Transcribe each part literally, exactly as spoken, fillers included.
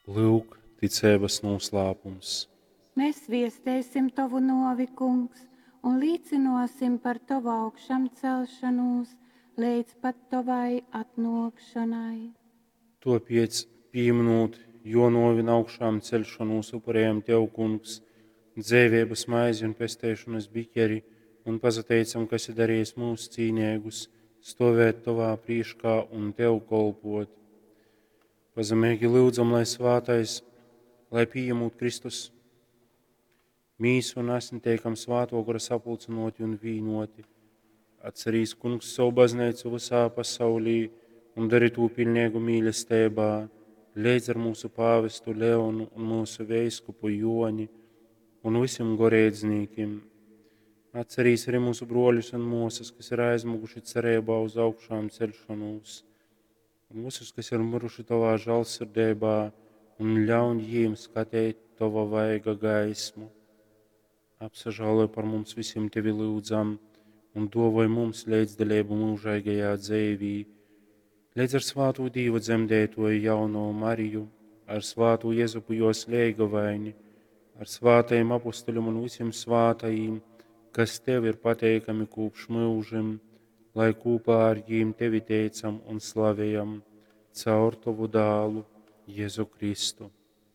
Lūk, ticības noslēpums. Mēs viestēsim tavu novi, kungs, un līdzinosim par tavu augšām celšanos līdz pat tavai atnākšanai. Topiec pieminot jonovina augšām celšanos upurējam Tev, kungs, dzēvības maizi un pestēšanas biķeri, un pazateicam, kas ir darījis mūsu cīniegus, stovēt Tavā priekšā un Tev kolpot. Pazemīgi lūdzam, lai svātais, lai pieņemot Kristus mīsu un asni teikam svāto, kura sapulcinoti un vīnoti. Atcerīs, kungs, savu baznīcu visā pasaulī un dari to pilnīgu mīlestībā, līdz ar mūsu pāvestu Leonu un mūsu veiskupu Joni un visiem gorēdzniekiem. Atcerīs arī mūsu broļus un mūsas, kas ir aizmuguši cerībā uz augšām celšanos, un visus, kas ir miruši Tavā žēlsirdībā, un ļauj jiem skatīt Tava vaiga gaismu. Apsažāloj par mums visiem Tevi lūdzam un dāvāj mums līdzdalību mūžīgajā dzīvī. Līdz ar svāto Dievu dzemdētoju jauno Mariju, ar svāto Jēzupu jos liegavaini, ar svātajiem apustuļiem un visiem svātajiem, kas Tev ir pateikami kopš mūžiem, lai kopā ar jiem Tevi teicam un slavējam caur Tavu dālu Jēzu Kristu.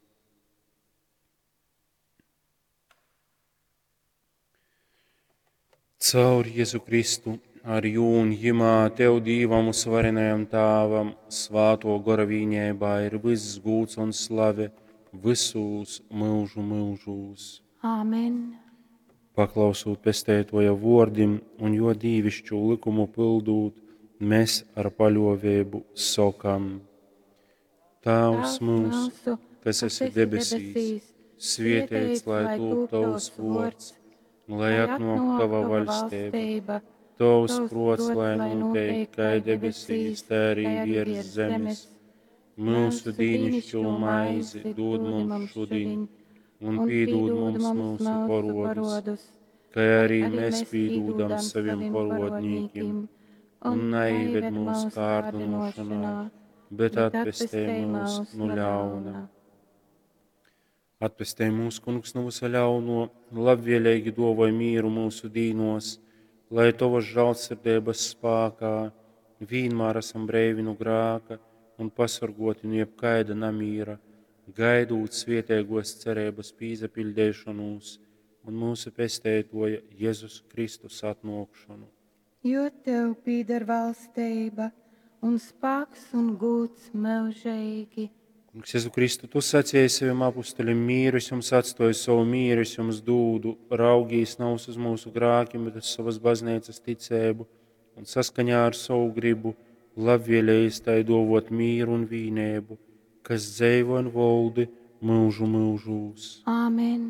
Caur Jēzu Kristu, ar jūn jimā Tev Dīvam un svarenajam Tāvam, svāto gora viņēbā ir viss gūts un slave visus mūžu mūžūs. Āmen. Paklausot pestētoja vordim un jo dīvišķu likumu pildūt, mēs ar paļovēbu sokam. Tavs mūsu, kas esi debesīs, svētīts lai top Tavs vārds, lai atnāk Tava valstība, Tavs prots, lai notiek kā debesīs, tā arī virs zemes. Mūsu dīnišķo maizi dod mums šodien, un piedod mums mūsu parodus, kā arī mēs piedodam saviem parodniekiem, un neieved mūsu kārdinošanā, bet atpestē mūs no ļauna. Atpestē mūsu, kungs, no visa ļauno, labvēlīgi dāvāj mieru mūsu dīnos, lai Tavas žēlsirdības spēkā vienmēr esam brīvi no grēka un pasargoti no jebkaida namīra, gaidot svētīgos cerības piepildīšanos un mūsu pestētoja Jēzus Kristus atnākšanu. Jo Tev pieder valstība un spēks un gods mūžīgi. Kungs, Jēzu Kristu, Tu sacīji saviem apustuļiem mīru, es jums atstāju savu mīru, es jums dūdu, raugīs nav uz mūsu grākiem, bet uz savas baznīcas ticību, un saskaņā ar savu gribu labvēlējis tai dāvot mīru un vienību, kas dzīvo un valdi mūžu mūžūs. Āmen.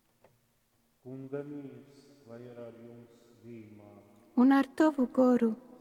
Kunga mīrs, lai ir ar jums vienmēr. Un ar Tavu goru.